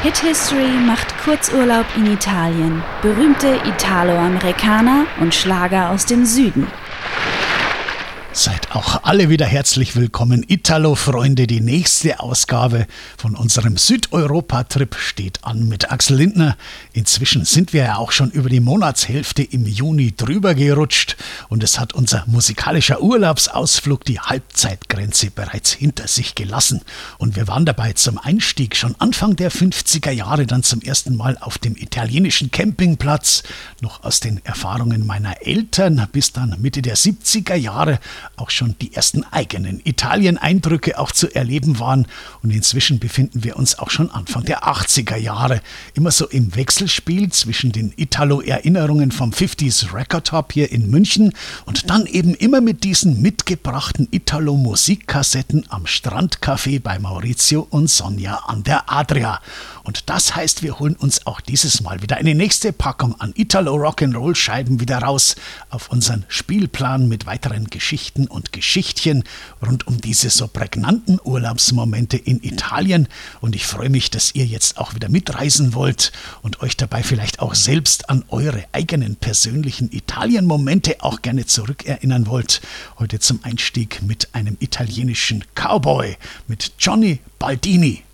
Hit History macht Kurzurlaub in Italien, berühmte Italo-Amerikaner und Schlager aus dem Süden. Seid auch alle wieder herzlich willkommen, Italo-Freunde. Die nächste Ausgabe von unserem Südeuropa-Trip steht an mit Axel Lindner. Inzwischen sind wir ja auch schon über die Monatshälfte im Juni drüber gerutscht und es hat unser musikalischer Urlaubsausflug die Halbzeitgrenze bereits hinter sich gelassen. Und wir waren dabei zum Einstieg schon Anfang der 50er Jahre dann zum ersten Mal auf dem italienischen Campingplatz, noch aus den Erfahrungen meiner Eltern, bis dann Mitte der 70er Jahre auch schon die ersten eigenen Italien-Eindrücke auch zu erleben waren. Und inzwischen befinden wir uns auch schon Anfang der 80er Jahre. Immer so im Wechselspiel zwischen den Italo-Erinnerungen vom 50s Record Hop hier in München und dann eben immer mit diesen mitgebrachten Italo-Musikkassetten am Strandcafé bei Maurizio und Sonja an der Adria. Und das heißt, wir holen uns auch dieses Mal wieder eine nächste Packung an Italo-Rock'n'Roll-Scheiben wieder raus auf unseren Spielplan mit weiteren Geschichten und Geschichtchen rund um diese so prägnanten Urlaubsmomente in Italien. Und ich freue mich, dass ihr jetzt auch wieder mitreisen wollt und euch dabei vielleicht auch selbst an eure eigenen persönlichen Italien-Momente auch gerne zurückerinnern wollt. Heute zum Einstieg mit einem italienischen Cowboy, mit Johnny Baldini.